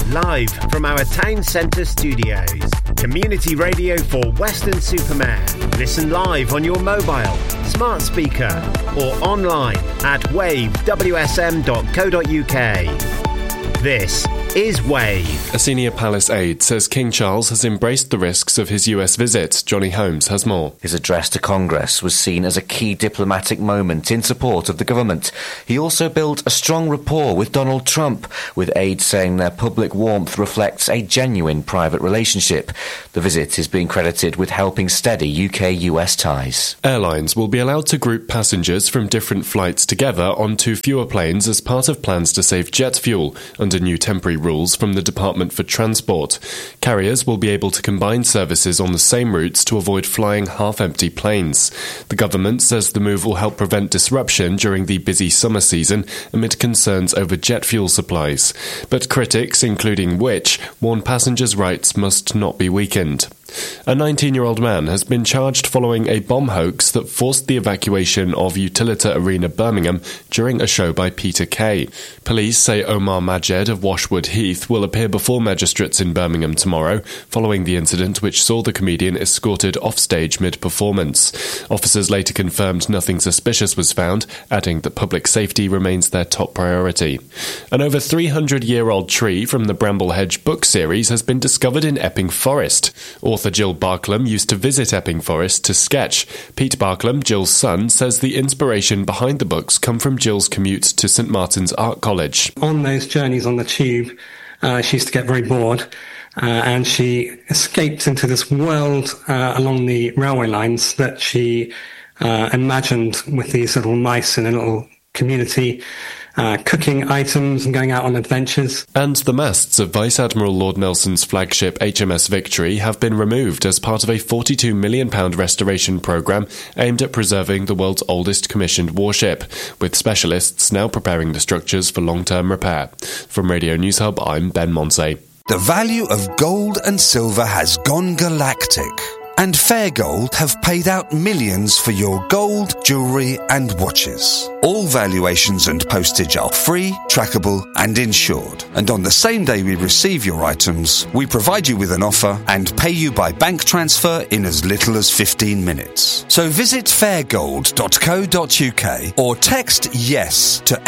live from our town centre studios. Community radio for Weston-super-Mare. Listen live on your mobile, smart speaker or online at wavewsm.co.uk. This is Wave. A senior palace aide says King Charles has embraced the risks of his US visit. Johnny Holmes has more. His address to Congress was seen as a key diplomatic moment in support of the government. He also built a strong rapport with Donald Trump, with aides saying their public warmth reflects a genuine private relationship. The visit is being credited with helping steady UK-US ties. Airlines will be allowed to group passengers from different flights together onto fewer planes as part of plans to save jet fuel under new temporary rules from the Department for Transport. Carriers will be able to combine services on the same routes to avoid flying half-empty planes. The government says the move will help prevent disruption during the busy summer season amid concerns over jet fuel supplies. But critics, including Which, warn passengers' rights must not be weakened. A 19-year-old man has been charged following a bomb hoax that forced the evacuation of Utilita Arena Birmingham during a show by Peter Kay. Police say Omar Majed of Washwood Heath will appear before magistrates in Birmingham tomorrow, following the incident which saw the comedian escorted offstage mid-performance. Officers later confirmed nothing suspicious was found, adding that public safety remains their top priority. An over 300-year-old tree from the Bramble Hedge book series has been discovered in Epping Forest. Author Jill Barklam used to visit Epping Forest to sketch. Pete Barklam, Jill's son, says the inspiration behind the books come from Jill's commute to St Martin's Art College. On those journeys on the tube, she used to get very bored, and she escaped into this world along the railway lines that she imagined with these little mice in a little community, cooking items and going out on adventures. And the masts of Vice Admiral Lord Nelson's flagship HMS Victory have been removed as part of a £42 million restoration programme aimed at preserving the world's oldest commissioned warship, with specialists now preparing the structures for long-term repair. From Radio News Hub, I'm Ben Monsey. The value of gold and silver has gone galactic, and Fair Gold have paid out millions for your gold, jewellery and watches. All valuations and postage are free, trackable and insured. And on the same day we receive your items, we provide you with an offer and pay you by bank transfer in as little as 15 minutes. So visit fairgold.co.uk or text YES to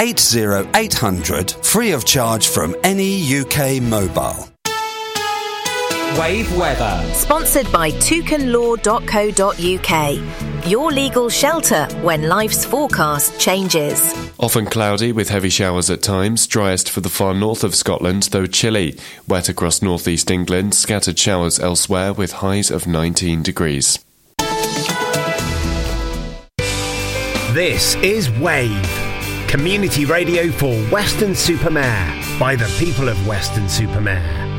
80800 free of charge from any UK mobile. Wave weather. Sponsored by toucanlaw.co.uk. Your legal shelter when life's forecast changes. Often cloudy with heavy showers at times, driest for the far north of Scotland, though chilly. Wet across northeast England, scattered showers elsewhere with highs of 19 degrees. This is Wave. Community radio for Weston-super-Mare by the people of Weston-super-Mare.